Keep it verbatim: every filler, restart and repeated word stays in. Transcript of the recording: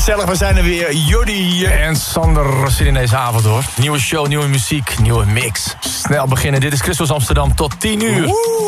gezellig, we zijn er weer. Jordi hier. En Sander zit in deze avond, hoor. Nieuwe show, nieuwe muziek, nieuwe mix. Snel beginnen, dit is Christus Amsterdam tot tien uur. Woe!